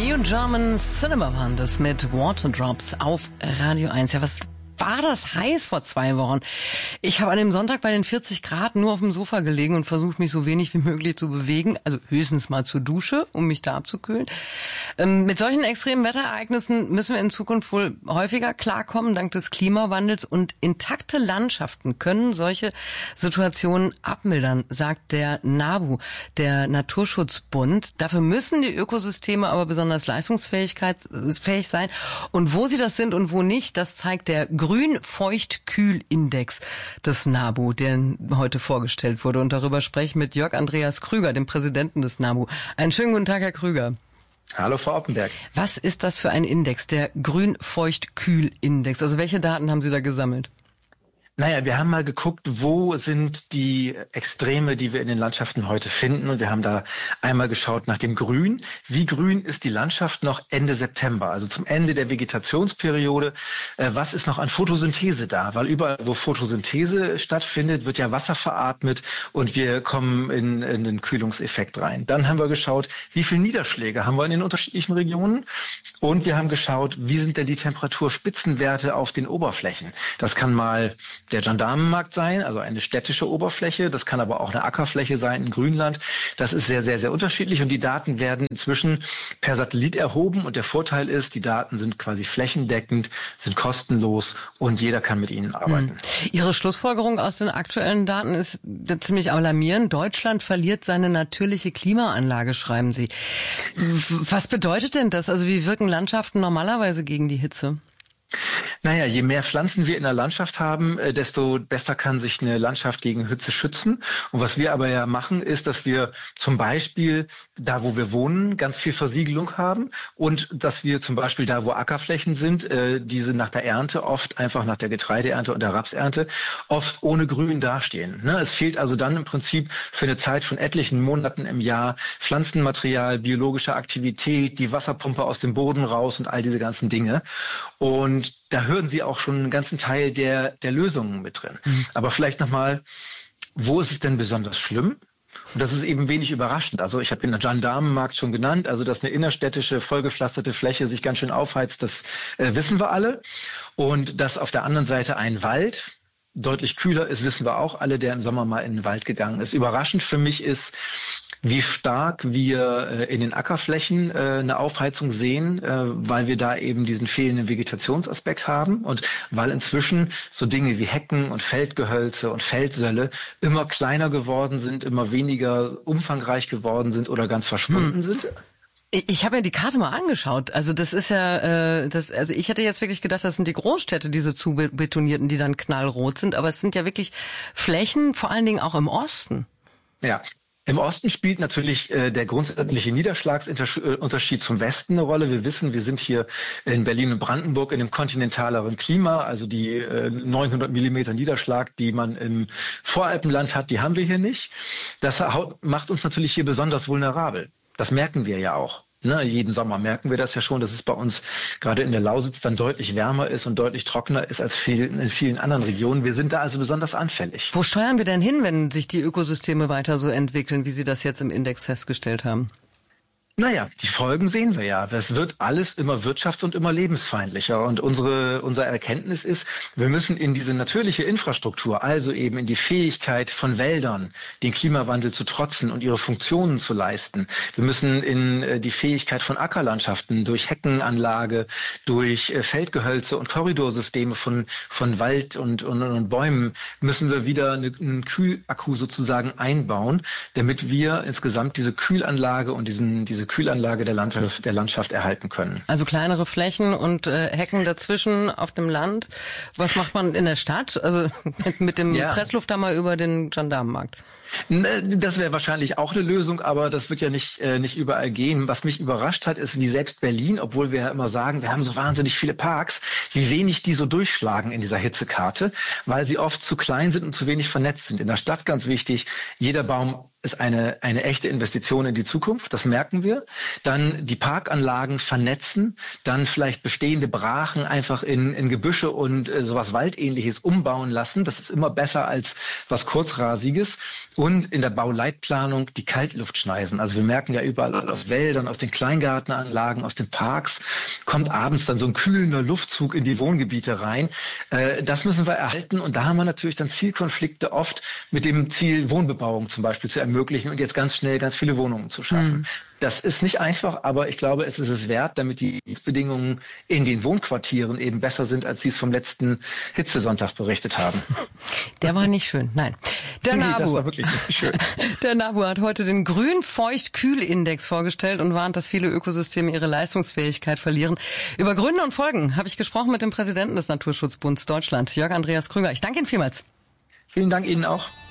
New German Cinema waren das mit Waterdrops auf Radio 1. Ja, was war das heiß vor 2 Wochen. Ich habe an dem Sonntag bei den 40 Grad nur auf dem Sofa gelegen und versucht, mich so wenig wie möglich zu bewegen. Also höchstens mal zur Dusche, um mich da abzukühlen. Mit solchen extremen Wetterereignissen müssen wir in Zukunft wohl häufiger klarkommen, dank des Klimawandels. Und intakte Landschaften können solche Situationen abmildern, sagt der NABU, der Naturschutzbund. Dafür müssen die Ökosysteme aber besonders leistungsfähig sein. Und wo sie das sind und wo nicht, das zeigt der Grün-Feucht-Kühl-Index des NABU, der heute vorgestellt wurde. Und darüber spreche ich mit Jörg Andreas Krüger, dem Präsidenten des NABU. Einen schönen guten Tag, Herr Krüger. Hallo, Frau Oppenberg. Was ist das für ein Index, der Grün-Feucht-Kühl-Index? Also welche Daten haben Sie da gesammelt? Naja, wir haben mal geguckt, wo sind die Extreme, die wir in den Landschaften heute finden. Und wir haben da einmal geschaut nach dem Grün. Wie grün ist die Landschaft noch Ende September, also zum Ende der Vegetationsperiode? Was ist noch an Photosynthese da? Weil überall, wo Photosynthese stattfindet, wird ja Wasser veratmet und wir kommen in den Kühlungseffekt rein. Dann haben wir geschaut, wie viele Niederschläge haben wir in den unterschiedlichen Regionen? Und wir haben geschaut, wie sind denn die Temperaturspitzenwerte auf den Oberflächen? Das kann mal der Gendarmenmarkt sein, also eine städtische Oberfläche. Das kann aber auch eine Ackerfläche sein in Grünland. Das ist sehr, sehr, sehr unterschiedlich und die Daten werden inzwischen per Satellit erhoben und der Vorteil ist, die Daten sind quasi flächendeckend, sind kostenlos und jeder kann mit ihnen arbeiten. Ihre Schlussfolgerung aus den aktuellen Daten ist ziemlich alarmierend. Deutschland verliert seine natürliche Klimaanlage, schreiben Sie. Was bedeutet denn das? Also wie wirken Landschaften normalerweise gegen die Hitze? Naja, je mehr Pflanzen wir in der Landschaft haben, desto besser kann sich eine Landschaft gegen Hitze schützen. Und was wir aber ja machen, ist, dass wir zum Beispiel da, wo wir wohnen, ganz viel Versiegelung haben und dass wir zum Beispiel da, wo Ackerflächen sind, diese nach der Ernte oft einfach nach der Getreideernte und der Rapsernte oft ohne Grün dastehen. Es fehlt also dann im Prinzip für eine Zeit von etlichen Monaten im Jahr Pflanzenmaterial, biologische Aktivität, die Wasserpumpe aus dem Boden raus und all diese ganzen Dinge. Und da hören Sie auch schon einen ganzen Teil der Lösungen mit drin. Aber vielleicht nochmal, wo ist es denn besonders schlimm? Und das ist eben wenig überraschend. Also ich habe den Gendarmenmarkt schon genannt, also dass eine innerstädtische, vollgepflasterte Fläche sich ganz schön aufheizt, das wissen wir alle. Und dass auf der anderen Seite ein Wald deutlich kühler ist, wissen wir auch alle, der im Sommer mal in den Wald gegangen ist. Überraschend für mich ist, wie stark wir in den Ackerflächen eine Aufheizung sehen, weil wir da eben diesen fehlenden Vegetationsaspekt haben und weil inzwischen so Dinge wie Hecken und Feldgehölze und Feldsölle immer kleiner geworden sind, immer weniger umfangreich geworden sind oder ganz verschwunden sind. Ich habe mir die Karte mal angeschaut. Also das ist ja, also ich hätte jetzt wirklich gedacht, das sind die Großstädte, diese zubetonierten, die dann knallrot sind. Aber es sind ja wirklich Flächen, vor allen Dingen auch im Osten. Ja. Im Osten spielt natürlich der grundsätzliche Niederschlagsunterschied zum Westen eine Rolle. Wir wissen, wir sind hier in Berlin und Brandenburg in einem kontinentaleren Klima. Also die 900 Millimeter Niederschlag, die man im Voralpenland hat, die haben wir hier nicht. Das macht uns natürlich hier besonders vulnerabel. Das merken wir ja auch. Jeden Sommer merken wir das ja schon, dass es bei uns gerade in der Lausitz dann deutlich wärmer ist und deutlich trockener ist als in vielen anderen Regionen. Wir sind da also besonders anfällig. Wo steuern wir denn hin, wenn sich die Ökosysteme weiter so entwickeln, wie Sie das jetzt im Index festgestellt haben? Naja, die Folgen sehen wir ja. Es wird alles immer wirtschafts- und immer lebensfeindlicher. Und unsere Erkenntnis ist, wir müssen in diese natürliche Infrastruktur, also eben in die Fähigkeit von Wäldern, den Klimawandel zu trotzen und ihre Funktionen zu leisten. Wir müssen in die Fähigkeit von Ackerlandschaften durch Heckenanlage, durch Feldgehölze und Korridorsysteme von Wald und Bäumen müssen wir wieder einen Kühlakku sozusagen einbauen, damit wir insgesamt diese Kühlanlage und diese Kühlanlage der Landschaft erhalten können. Also kleinere Flächen und Hecken dazwischen auf dem Land. Was macht man in der Stadt? Also mit dem Presslufthammer über den Gendarmenmarkt. Das wäre wahrscheinlich auch eine Lösung, aber das wird ja nicht überall gehen. Was mich überrascht hat, ist, wie selbst Berlin, obwohl wir ja immer sagen, wir haben so wahnsinnig viele Parks, wie wenig die so durchschlagen in dieser Hitzekarte, weil sie oft zu klein sind und zu wenig vernetzt sind. In der Stadt ganz wichtig, jeder Baum ist eine echte Investition in die Zukunft, das merken wir. Dann die Parkanlagen vernetzen, dann vielleicht bestehende Brachen einfach in Gebüsche und sowas Waldähnliches umbauen lassen. Das ist immer besser als was Kurzrasiges. und in der Bauleitplanung die Kaltluftschneisen. Also wir merken ja überall aus Wäldern, aus den Kleingartenanlagen, aus den Parks, kommt abends dann so ein kühlender Luftzug in die Wohngebiete rein. Das müssen wir erhalten und da haben wir natürlich dann Zielkonflikte oft mit dem Ziel, Wohnbebauung zum Beispiel zu ermöglichen und jetzt ganz schnell ganz viele Wohnungen zu schaffen. Das ist nicht einfach, aber ich glaube, es ist es wert, damit die Bedingungen in den Wohnquartieren eben besser sind, als Sie es vom letzten Hitzesonntag berichtet haben. Der war nicht schön, nein. Der NABU, das war wirklich nicht schön. Der NABU hat heute den Grün-Feucht-Kühl-Index vorgestellt und warnt, dass viele Ökosysteme ihre Leistungsfähigkeit verlieren. Über Gründe und Folgen habe ich gesprochen mit dem Präsidenten des Naturschutzbunds Deutschland, Jörg Andreas Krüger. Ich danke Ihnen vielmals. Vielen Dank Ihnen auch.